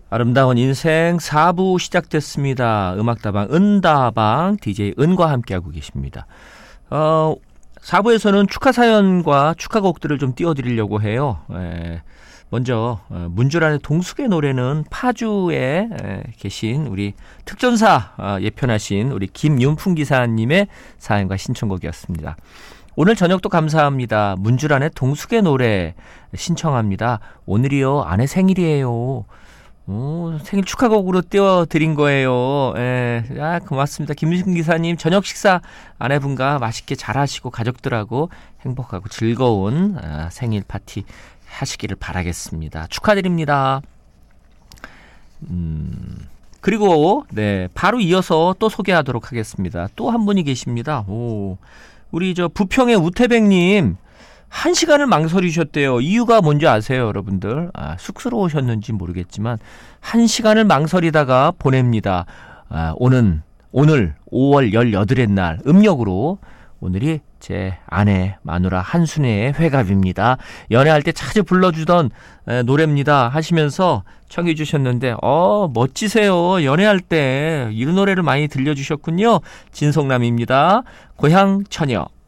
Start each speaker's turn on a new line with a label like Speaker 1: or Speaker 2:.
Speaker 1: 아름다운 인생 4부 시작됐습니다. 음악다방 은다방 DJ 은과 함께하고 계십니다. 4부에서는 축하 사연과 축하곡들을 좀 띄워드리려고 해요. 먼저 문주란의 동숙의 노래는 파주에 계신 우리 특전사 예편하신 우리 김윤풍 기사님의 사연과 신청곡이었습니다. 오늘 저녁도 감사합니다. 문주란의 동숙의 노래 신청합니다. 오늘이요 아내 생일이에요. 생일 축하곡으로 띄워드린 거예요. 고맙습니다. 김윤풍 기사님 저녁 식사 아내분과 맛있게 잘 하시고 가족들하고 행복하고 즐거운 생일 파티 하시기를 바라겠습니다. 축하드립니다. 그리고 바로 이어서 또 소개하도록 하겠습니다. 또 한 분이 계십니다. 우리 부평의 우태백님 1시간을 망설이셨대요. 이유가 뭔지 아세요, 여러분들? 쑥스러우셨는지 모르겠지만 1시간을 망설이다가 보냅니다. 오늘 5월 18의 날 음력으로 오늘이 제 아내 마누라 한순애의 회갑입니다. 연애할 때 자주 불러주던 노래입니다 하시면서 청해 주셨는데 멋지세요. 연애할 때 이 노래를 많이 들려주셨군요. 진성남입니다. 고향 처녀.